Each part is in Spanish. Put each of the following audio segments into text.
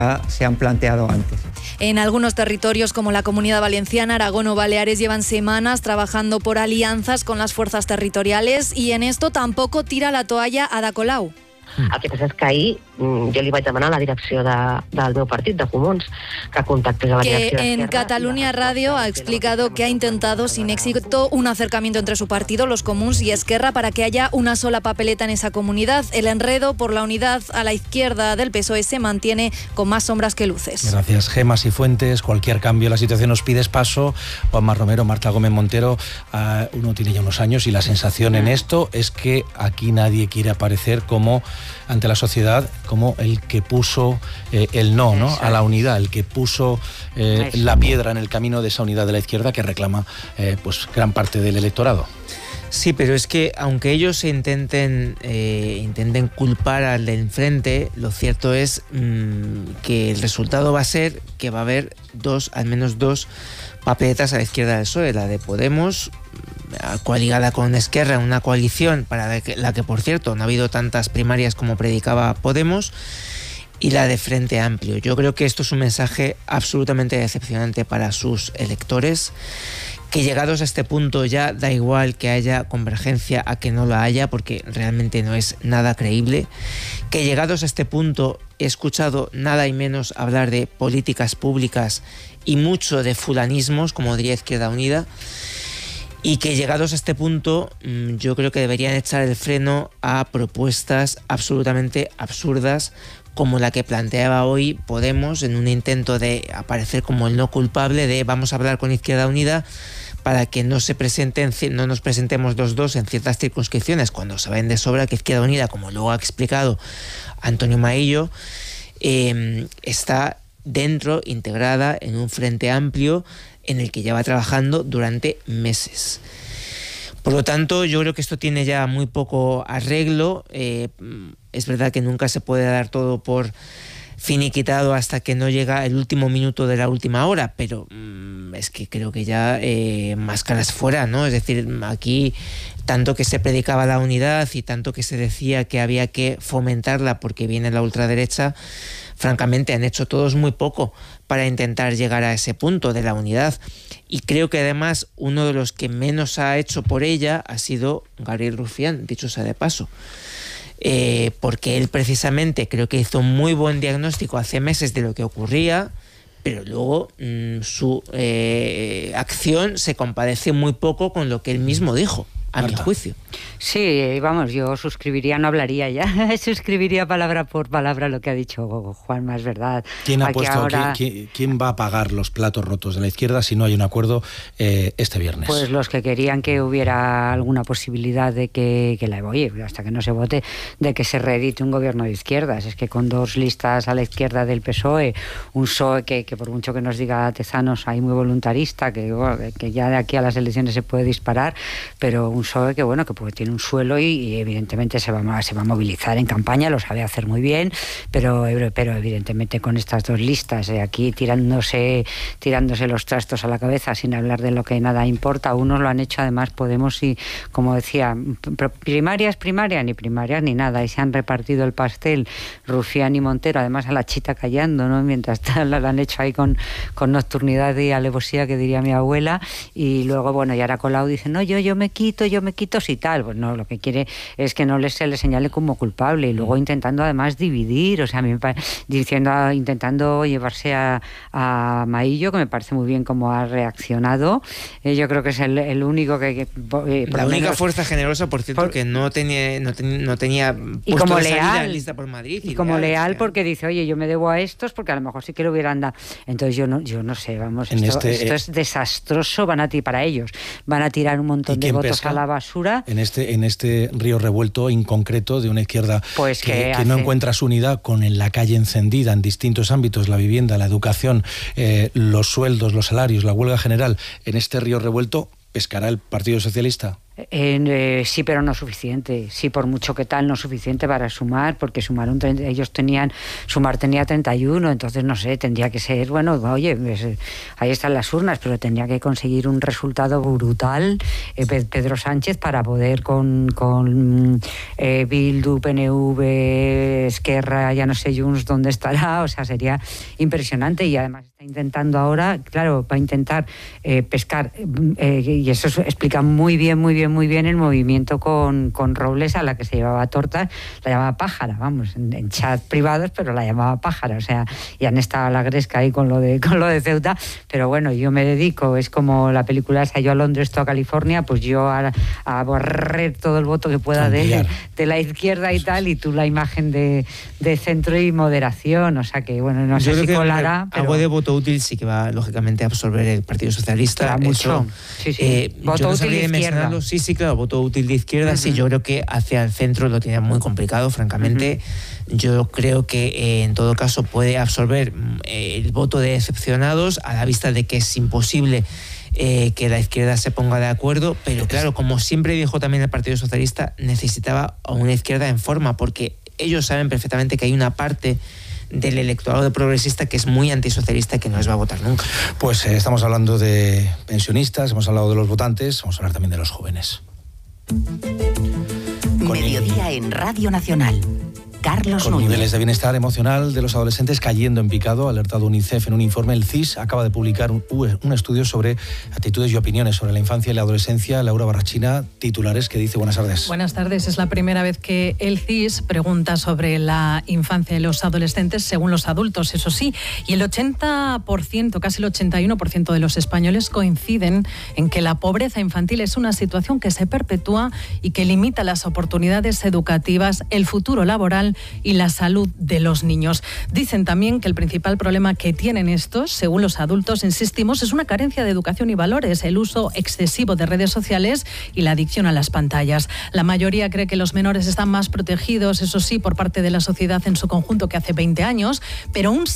se han planteado antes. En algunos territorios como la Comunidad Valenciana, Aragón o Baleares llevan semanas trabajando por alianzas con las fuerzas territoriales y en esto tampoco tira la toalla Ada Colau. El que passa és que ahir jo li vaig demanar a la direcció del meu partit, de Comuns, que contactés a la direcció Que en Catalunya Radio ha explicado que ha intentado sin éxito un acercamiento entre su partido, los Comuns y Esquerra, para que haya una sola papeleta en esa comunidad. El enredo por la unidad a la izquierda del PSOE se mantiene con más sombras que luces. Gracias, Gemas y Fuentes. Cualquier cambio en la situación nos pides paso. Juanma Romero, Marta Gómez Montero, uno tiene ya unos años y la sensación en esto es que aquí nadie quiere aparecer como ante la sociedad como el que puso el no a la unidad, el que puso la piedra en el camino de esa unidad de la izquierda que reclama pues gran parte del electorado. Sí, pero es que aunque ellos intenten culpar al de enfrente, lo cierto es que el resultado va a ser que va a haber al menos dos papeletas a la izquierda del PSOE, la de Podemos, coaligada con Esquerra en una coalición para la que, por cierto, no ha habido tantas primarias como predicaba Podemos, y la de Frente Amplio. Yo creo que esto es un mensaje absolutamente decepcionante para sus electores, que llegados a este punto ya da igual que haya convergencia a que no la haya, porque realmente no es nada creíble, que llegados a este punto he escuchado nada y menos hablar de políticas públicas y mucho de fulanismos, como diría Izquierda Unida, y que llegados a este punto yo creo que deberían echar el freno a propuestas absolutamente absurdas como la que planteaba hoy Podemos en un intento de aparecer como el no culpable de vamos a hablar con Izquierda Unida para que no nos presentemos los dos en ciertas circunscripciones, cuando saben de sobra que Izquierda Unida, como luego ha explicado Antonio Maillo, está integrada en un Frente Amplio en el que lleva trabajando durante meses. Por lo tanto, yo creo que esto tiene ya muy poco arreglo. Es verdad que nunca se puede dar todo por finiquitado hasta que no llega el último minuto de la última hora, pero es que creo que ya máscaras fuera, ¿no? Es decir, aquí tanto que se predicaba la unidad y tanto que se decía que había que fomentarla porque viene la ultraderecha, francamente han hecho todos muy poco para intentar llegar a ese punto de la unidad. Y creo que además uno de los que menos ha hecho por ella ha sido Gabriel Rufián, dicho sea de paso. Porque él precisamente creo que hizo un muy buen diagnóstico hace meses de lo que ocurría, pero luego su acción se compadece muy poco con lo que él mismo dijo, a mi juicio. Sí, vamos, yo suscribiría, no hablaría ya, suscribiría palabra por palabra lo que ha dicho Juanma, es verdad. ¿Quién va a pagar los platos rotos de la izquierda si no hay un acuerdo este viernes? Pues los que querían que hubiera alguna posibilidad de que hasta que no se vote, de que se reedite un gobierno de izquierdas. Es que con dos listas a la izquierda del PSOE, un PSOE que por mucho que nos diga Tezanos ahí muy voluntarista, que ya de aquí a las elecciones se puede disparar, pero un PSOE que pues tiene un suelo y evidentemente se va a movilizar en campaña, lo sabe hacer muy bien, pero evidentemente con estas dos listas aquí tirándose los trastos a la cabeza sin hablar de lo que nada importa. Unos lo han hecho además Podemos y, como decía, primarias ni nada, y se han repartido el pastel Rufián y Montero, además a la chita callando, ¿no? Mientras lo han hecho ahí con nocturnidad y alevosía, que diría mi abuela, y luego y ahora Colau dice, no, yo me quito si tal. Pues no, lo que quiere es que no se le señale como culpable, y luego intentando además dividir, o sea, a mí intentando llevarse a Maillo, que me parece muy bien cómo ha reaccionado. Yo creo que es el único que la única fuerza generosa, por cierto, que no tenía y como leal lista por Madrid, y como leal, porque dice, oye, yo me debo a estos porque a lo mejor sí que lo hubieran dado. Entonces yo no sé, vamos, esto es desastroso. Para ellos van a tirar un montón de votos a la basura. En este río revuelto inconcreto de una izquierda que no encuentra su unidad, con la calle encendida en distintos ámbitos, la vivienda, la educación, los sueldos, los salarios, la huelga general, en este río revuelto, ¿pescará el Partido Socialista? Sí, pero no suficiente. Sí, por mucho que tal, no suficiente para sumar, porque sumar tenía 31, entonces no sé, tendría que ser, bueno, oye, ahí están las urnas, pero tendría que conseguir un resultado brutal Pedro Sánchez para poder con Bildu, PNV, Esquerra, ya no sé Junts dónde estará, o sea, sería impresionante. Y además está intentando ahora, claro, va a intentar pescar, y eso explica muy bien el movimiento con Robles, a la que se llevaba tortas, la llamaba pájara, vamos, en chat privados, pero la llamaba pájara, o sea, y han estado a la gresca ahí con lo de Ceuta, pero bueno, yo me dedico, es como la película esa, yo a Londres, tú a California, pues yo a barrer todo el voto que pueda de la izquierda y tal, y tú la imagen de centro y moderación, o sea que, bueno, no sé si colará, pero algo de voto útil sí que va, lógicamente, a absorber el Partido Socialista. Mucho. Sí. Voto útil de izquierda. Sí, claro, voto útil de izquierda, sí, yo creo que hacia el centro lo tiene muy complicado, francamente. Yo creo que en todo caso puede absorber el voto de decepcionados, a la vista de que es imposible que la izquierda se ponga de acuerdo, pero claro, como siempre dijo también el Partido Socialista, necesitaba a una izquierda en forma, porque ellos saben perfectamente que hay una parte del electorado progresista que es muy antisocialista y que no les va a votar nunca. Pues estamos hablando de pensionistas, hemos hablado de los votantes, vamos a hablar también de los jóvenes. Mediodía en Radio Nacional. Carlos Con Núñez. Niveles de bienestar emocional de los adolescentes cayendo en picado, alertado UNICEF en un informe. El CIS acaba de publicar un estudio sobre actitudes y opiniones sobre la infancia y la adolescencia. Laura Barrachina, titulares, que dice. Buenas tardes. Buenas tardes. Es la primera vez que el CIS pregunta sobre la infancia y los adolescentes según los adultos, eso sí. Y el 80%, casi el 81% de los españoles coinciden en que la pobreza infantil es una situación que se perpetúa y que limita las oportunidades educativas, el futuro laboral y la salud de los niños. Dicen también que el principal problema que tienen estos, según los adultos, insistimos, es una carencia de educación y valores, el uso excesivo de redes sociales y la adicción a las pantallas. La mayoría cree que los menores están más protegidos, eso sí, por parte de la sociedad en su conjunto que hace 20 años, pero un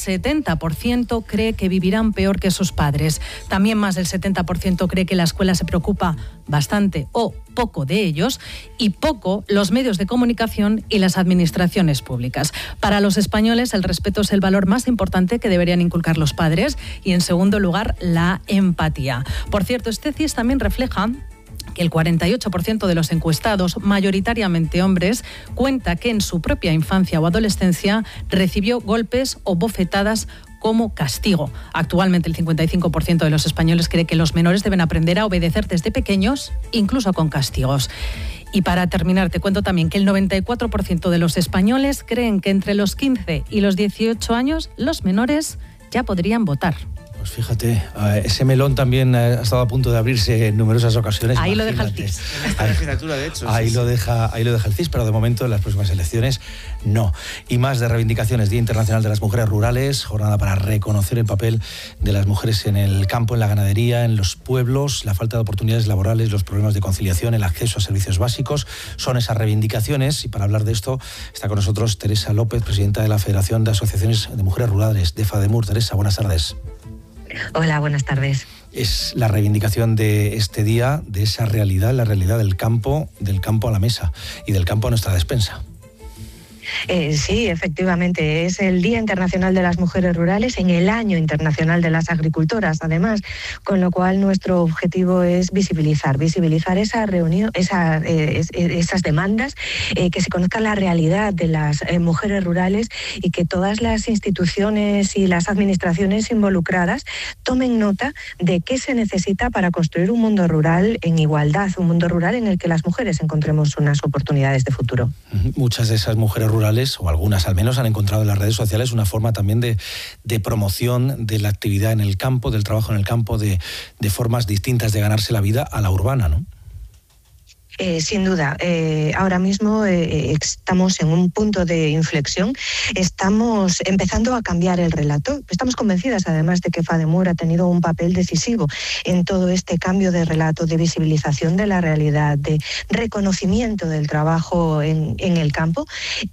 70% cree que vivirán peor que sus padres. También más del 70% cree que la escuela se preocupa bastante o poco de ellos, y poco los medios de comunicación y las administraciones públicas. Para los españoles, el respeto es el valor más importante que deberían inculcar los padres, y en segundo lugar, la empatía. Por cierto, este CIS también refleja que el 48% de los encuestados, mayoritariamente hombres, cuenta que en su propia infancia o adolescencia recibió golpes o bofetadas como castigo. Actualmente el 55% de los españoles cree que los menores deben aprender a obedecer desde pequeños, incluso con castigos. Y para terminar, te cuento también que el 94% de los españoles creen que entre los 15 y los 18 años los menores ya podrían votar. Pues fíjate, ese melón también ha estado a punto de abrirse en numerosas ocasiones. Ahí lo deja el CIS. En esta legislatura, de hecho. Ahí lo deja el CIS, pero de momento en las próximas elecciones no. Y más de reivindicaciones. Día Internacional de las Mujeres Rurales, jornada para reconocer el papel de las mujeres en el campo, en la ganadería, en los pueblos, la falta de oportunidades laborales, los problemas de conciliación, el acceso a servicios básicos. Son esas reivindicaciones, y para hablar de esto está con nosotros Teresa López, presidenta de la Federación de Asociaciones de Mujeres Rurales, de FADEMUR. Teresa, buenas tardes. Hola, buenas tardes. Es la reivindicación de este día, de esa realidad, la realidad del campo a la mesa y del campo a nuestra despensa. Sí, efectivamente, es el Día Internacional de las Mujeres Rurales en el Año Internacional de las Agricultoras, además, con lo cual nuestro objetivo es visibilizar esa reunión, esas demandas, que se conozca la realidad de las mujeres rurales y que todas las instituciones y las administraciones involucradas tomen nota de qué se necesita para construir un mundo rural en igualdad, un mundo rural en el que las mujeres encontremos unas oportunidades de futuro. Muchas de esas mujeres rurales, o algunas al menos, han encontrado en las redes sociales una forma también de promoción de la actividad en el campo, del trabajo en el campo, de formas distintas de ganarse la vida a la urbana, ¿no? Sin duda, ahora mismo estamos en un punto de inflexión, estamos empezando a cambiar el relato. Estamos convencidas además de que FADEMUR ha tenido un papel decisivo en todo este cambio de relato, de visibilización de la realidad, de reconocimiento del trabajo en el campo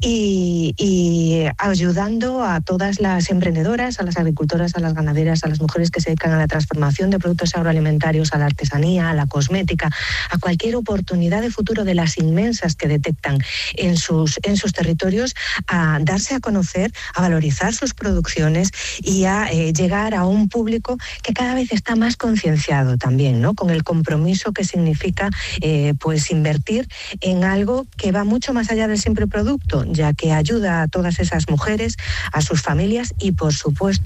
y ayudando a todas las emprendedoras, a las agricultoras, a las ganaderas, a las mujeres que se dedican a la transformación de productos agroalimentarios, a la artesanía, a la cosmética, a cualquier oportunidad de futuro de las inmensas que detectan en sus territorios, a darse a conocer, a valorizar sus producciones y a llegar a un público que cada vez está más concienciado también, ¿no? Con el compromiso que significa pues invertir en algo que va mucho más allá del simple producto, ya que ayuda a todas esas mujeres, a sus familias y, por supuesto,